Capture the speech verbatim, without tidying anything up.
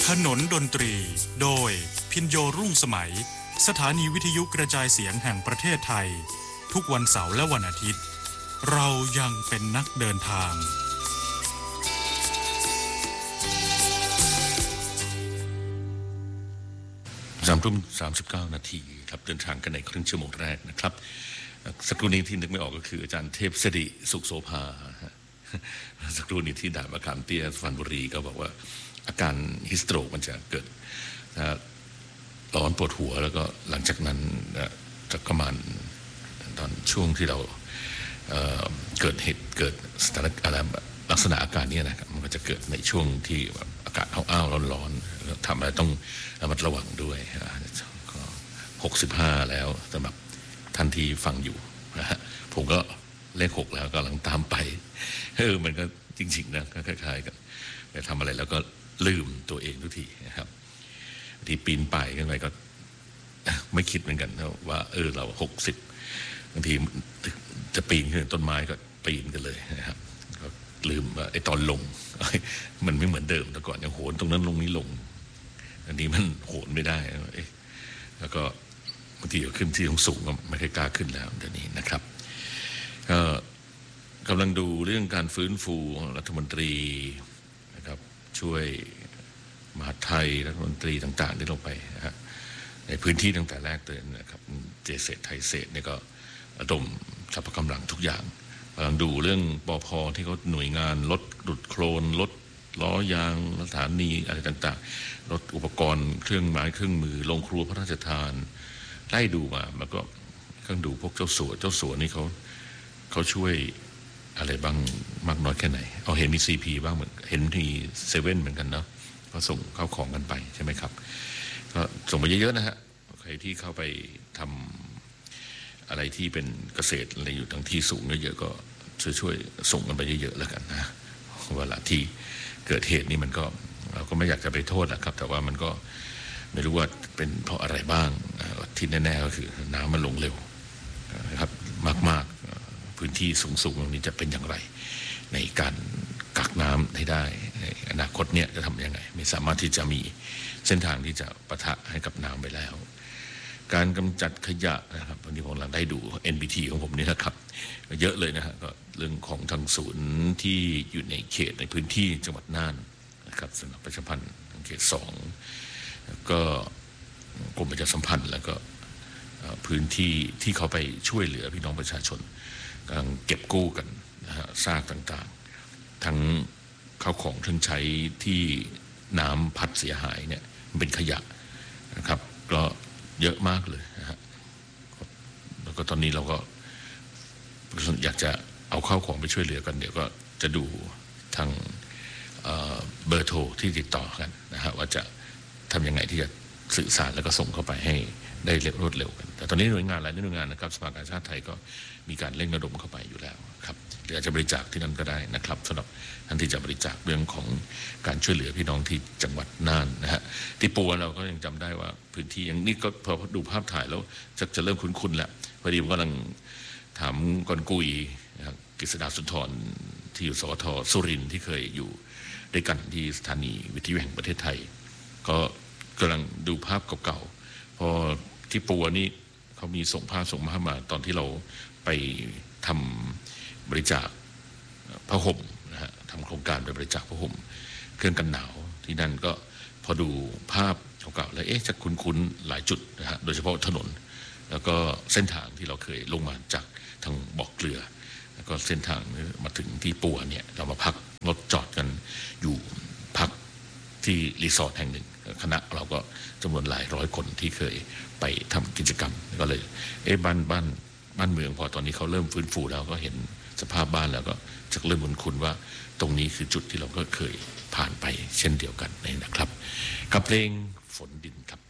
ถนนดนตรีโดยพินโยรุ่งสมัยสถานีวิทยุกระจายเสียงแห่งประเทศไทยทุกวันเสาร์และวันอาทิตย์เรายังเป็นนักเดินทางสามทุ่มสามสิบเก้านาทีครับเดินทางกันในครึ่งชั่วโมงแรกนะครับสักครู่นี้ที่นึกไม่ออกก็คืออาจารย์เทพสิริสุขโสภาสักครู่นี้ที่ด่านมะขามเตี้ยสุพรรณบุรีก็บอกว่าอาการฮิสโตรกมันจะเกิดร้อนปวดหัวแล้วก็หลังจากนั้นจะประมาณตอนช่วงที่เราเกิดเหตุเกิดสถานอะไรลักษณะอาการนี้นะครับมันก็จะเกิดในช่วงที่อากาศอ้าวๆร้อนๆทำอะไรต้องระมัดระวังด้วยก็หกสิบห้าแล้วสำหรับท่านที่ฟังอยู่นะฮะผมก็เลขหกแล้วกำลังตามไปเออมันก็จริงๆนะก็คล้ายๆกันไปทำอะไรแล้วก็ลืมตัวเองทุกทีนะครับที่ปีนป่ายกันไปก็ไม่คิดเหมือนกันว่าเออเราหกสิบบางทีจะปีนขึ้นต้นไม้ก็ปีนกันเลยนะครับก็ลืมว่าไอ้ตอนลงมันไม่เหมือนเดิมแต่ก่อนยังโหนตรงนั้นลงนี้ลงอันนี้มันโหนไม่ได้แล้วก็บางทีขึ้นที่สูงก็ไม่ค่อยกล้าขึ้นแล้วเดี๋ยวนี้นะครับก็กำลังดูเรื่องการฟื้นฟูรัฐมนตรีนะครับช่วยมหาดไทยรัฐมนตรีต่างๆที่ลงไปนะฮะในพื้นที่ตั้งแต่แรกเลยนะครับเจเศษไทยเศษเนี่ยก็ระดมทรัพย์กำลังทุกอย่างกำลังดูเรื่องปภที่เขาหน่วยงานลดดุดโคลนลดล้อยางสถานีอะไรต่างๆลดอุปกรณ์เครื่องไม้เครื่องมือโรงครัวพระราชทานไล่ดูมาแล้วก็เครื่องดูพวกเจ้าสัวเจ้าสัวนี่เขาเขาช่วยอะไรบ้างมากน้อยแค่ไหนเอาเห็นมี ซี พี บ้างเหมือนเห็นมีเซเว่นเหมือนกันเนาะก็ส่งเข้าของกันไปใช่ไหมครับก็ส่งไปเยอะๆนะฮะใครที่เข้าไปทำอะไรที่เป็นเกษตรอะไรอยู่ทางที่สูงเยอะๆก็ช่วยๆส่งกันไปเยอะๆแล้วกันนะเวลาที่เกิดเหตุนี้มันก็เราก็ไม่อยากจะไปโทษนะครับแต่ว่ามันก็ไม่รู้ว่าเป็นเพราะอะไรบ้างที่แน่ๆก็คือน้ำมันลงเร็วนะครับมากๆพื้นที่สูงๆตรงนี้จะเป็นอย่างไรในการกักน้ำให้ได้ในอนาคตเนี่ยจะทำยังไงไม่สามารถที่จะมีเส้นทางที่จะปะทะให้กับน้ำไปแล้วการกำจัดขยะนะครับวันนี้ผมกำลังได้ดู เอ็น บี ที ของผมนี่นะครับเยอะเลยนะฮะก็เรื่องของทางศูนย์ที่อยู่ในเขตในพื้นที่จังหวัดน่านนะครับสำนักประชาพันธ์เขตสองก็กรมประชาสัมพันธ์แล้วก็พื้นที่ที่เขาไปช่วยเหลือพี่น้องประชาชนกำลังเก็บกู้กันนะฮะซากต่างๆทั้งข้าวของเครื่องใช้ที่น้ำพัดเสียหายเนี่ยมันเป็นขยะนะครับก็เยอะมากเลยนะฮะแล้วก็ตอนนี้เราก็อยากจะเอาข้าวของไปช่วยเหลือกันเดี๋ยวก็จะดูทางเบอร์โทรที่ติดต่อกันนะฮะว่าจะทำยังไงที่จะสื่อสารแล้วก็ส่งเข้าไปให้ได้เร็วรวดเร็วกันแต่ตอนนี้หน่วยงานหลายหน่วยงานนะครับสภากาชาติไทยก็มีการเร่งระดมเข้าไปอยู่แล้วครับหรืออาจจะบริจาคที่นั่นก็ได้นะครับสำหรับท่านที่จะบริจาคเรื่องของการช่วยเหลือพี่น้องที่จังหวัดน่านนะฮะที่ปัวเราก็ยังจำได้ว่าพื้นที่อย่างนี้ก็พอดูภาพถ่ายแล้วจะจะเริ่มคุ้นๆแล้วพอดีผมกำลังถามกอนกุยนะครับกฤษดาสุนทรที่อยู่สวทสุรินทร์ที่เคยอยู่ด้วยกันที่สถานีวิทยุแห่งประเทศไทยก็กำลังดูภาพเก่าๆพอที่ปัวนี่เขามีส่งภาพส่งมามาตอนที่เราไปทำบริจาคผ้าห่มนะฮะทำโครงการไปบริจาคผ้าห่มเครื่องกันหนาวที่นั่นก็พอดูภาพเก่าๆแล้วเอ๊ะจะคุ้นๆหลายจุดนะฮะโดยเฉพาะถนนแล้วก็เส้นทางที่เราเคยลงมาจากทางบ่อเกลือแล้วก็เส้นทางมาถึงที่ปัวเนี่ยเรามาพักรถจอดกันอยู่พักที่รีสอร์ทแห่งหนึ่งคณะเราก็จำนวนหลายร้อยคนที่เคยไปทำกิจกรรมก็เลยเอ๊ะบ้านบ้านบ้านเมืองพอตอนนี้เขาเริ่มฟื้นฟูแล้วก็เห็นสภาพบ้านแล้วก็จะเริ่มคุ้นๆว่าตรงนี้คือจุดที่เราก็เคยผ่านไปเช่นเดียวกันนะครับกับเพลงฝนดินครับ